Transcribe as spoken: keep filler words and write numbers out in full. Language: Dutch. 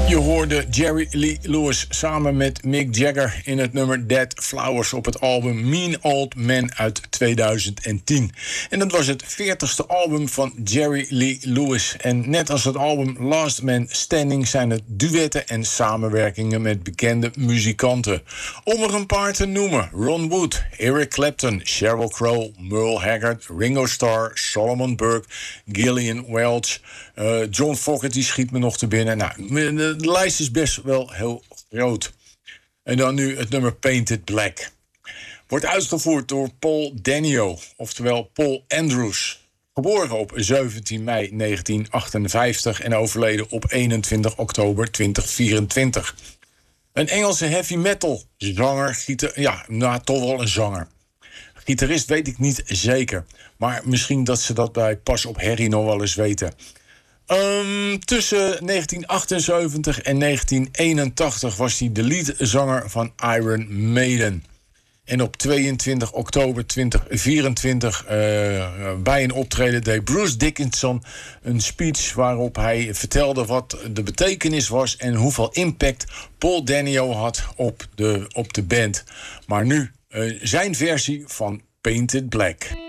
Je hoorde Jerry Lee Lewis samen met Mick Jagger in het nummer Dead Flowers op het album Mean Old Man uit tweeduizend tien. En dat was het veertigste album van Jerry Lee Lewis. En net als het album Last Man Standing zijn het duetten en samenwerkingen met bekende muzikanten. Om er een paar te noemen: Ron Wood, Eric Clapton, Sheryl Crow, Merle Haggard, Ringo Starr, Solomon Burke, Gillian Welch, uh, John Fogerty die schiet me nog te binnen. Nou, de lijst is best wel heel groot. En dan nu het nummer Painted Black. Wordt uitgevoerd door Paul Denio, oftewel Paul Andrews. Geboren op zeventien mei negentien achtenvijftig en overleden op eenentwintig oktober tweeduizend vierentwintig. Een Engelse heavy metal zanger, gitar, ja, nou toch wel een zanger. Gitarist weet ik niet zeker, maar misschien dat ze dat bij Pas op Harry nog wel eens weten. Um, tussen negentien achtenzeventig en negentien eenentachtig was hij de leadzanger van Iron Maiden. En op tweeëntwintig oktober tweeduizend vierentwintig uh, bij een optreden deed Bruce Dickinson een speech waarop hij vertelde wat de betekenis was en hoeveel impact Paul Denio had op de, op de band. Maar nu uh, zijn versie van Painted Black.